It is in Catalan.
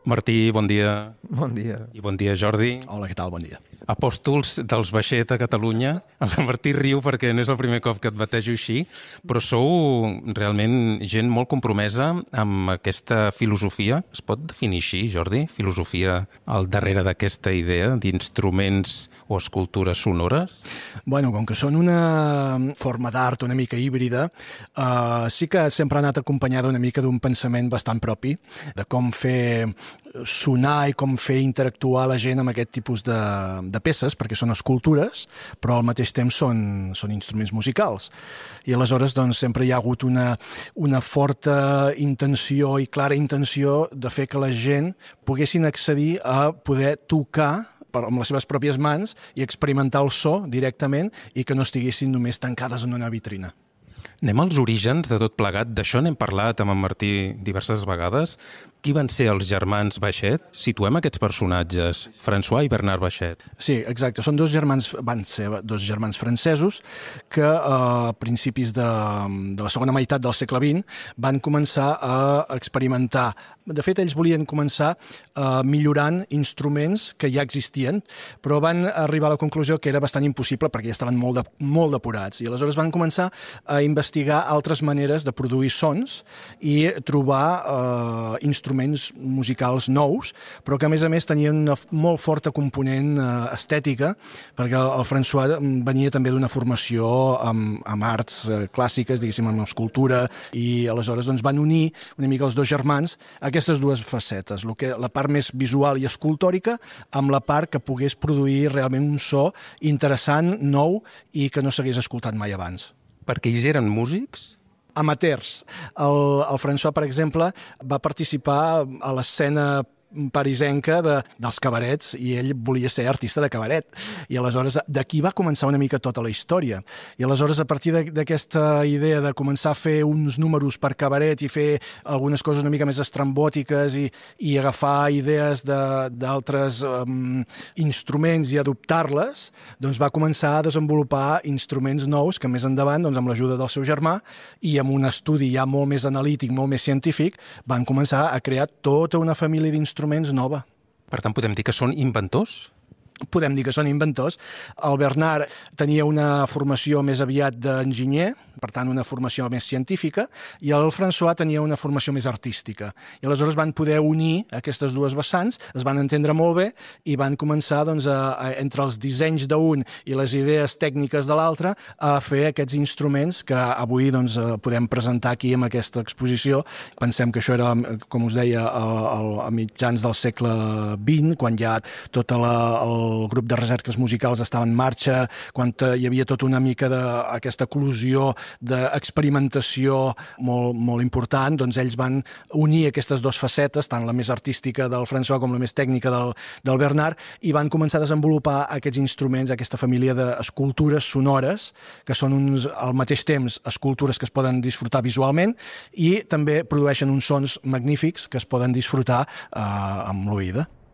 Martí, bon dia. Bon dia. I bon dia, Jordi. Hola, què tal? Bon dia. Apòstols dels baixet a Catalunya. El Martí riu perquè no és el primer cop que et batejo així, però sou realment gent molt compromesa amb aquesta filosofia. Es pot definir així, Jordi? Filosofia al darrere d'aquesta idea d'instruments o escultures sonores? Bueno, com que són una forma d'art una mica híbrida, sí que sempre ha anat acompanyada una mica d'un pensament bastant propi, de com fer sonar i com fer interactuar la gent amb aquest tipus de peces, perquè són escultures, però al mateix temps són instruments musicals. I aleshores doncs, sempre hi ha hagut una forta intenció i clara intenció de fer que la gent poguessin accedir a poder tocar amb les seves pròpies mans i experimentar el so directament i que no estiguessin només tancades en una vitrina. Anem als orígens de tot plegat. D'això n'hem parlat amb en Martí diverses vegades. Qui van ser els germans Baixet? Situem aquests personatges, François i Bernard Baixet. Sí, exacte. Van ser dos germans francesos que a principis de la segona meitat del segle XX van començar a experimentar. De fet, ells volien començar millorant instruments que ja existien, però van arribar a la conclusió que era bastant impossible perquè ja estaven molt depurats. I aleshores van començar a investigar altres maneres de produir sons i trobar instruments musicals nous, però que a més tenien una molt forta component estètica, perquè el François venia també d'una formació amb arts clàssiques, diguéssim, amb escultura, i aleshores doncs, van unir una mica els dos germans aquestes dues facetes, la part més visual i escultòrica amb la part que pogués produir realment un so interessant, nou i que no s'hagués escoltat mai abans. Perquè ells eren músics? Amateurs. El François, per exemple, va participar a l'escena parisenca dels cabarets i ell volia ser artista de cabaret. I aleshores d'aquí va començar una mica tota la història. I aleshores a partir d'aquesta idea de començar a fer uns números per cabaret i fer algunes coses una mica més estrambòtiques i agafar idees d'altres instruments i adoptar-les, doncs va començar a desenvolupar instruments nous que més endavant, doncs, amb l'ajuda del seu germà i amb un estudi ja molt més analític, molt més científic, van començar a crear tota una família d'instruments nova. Per tant, podem dir que són inventors? Podem dir que són inventors. El Bernard tenia una formació més aviat d'enginyer, per tant, una formació més científica, i el François tenia una formació més artística. I aleshores van poder unir aquestes dues vessants, es van entendre molt bé i van començar, doncs, entre els dissenys d'un i les idees tècniques de l'altre, a fer aquests instruments que avui doncs, podem presentar aquí en aquesta exposició. Pensem que això era, com us deia, a mitjans del segle XX, quan ja tot el grup de recerques musicals estava en marxa, quan hi havia tota una mica d'aquesta eclosió d'experimentació molt important, doncs ells van unir aquestes dues facetes, tant la més artística del François com la més tècnica del Bernard, i van començar a desenvolupar aquests instruments, aquesta família d'escultures sonores, que són al mateix temps escultures que es poden disfrutar visualment i també produeixen uns sons magnífics que es poden disfrutar amb l'oïda.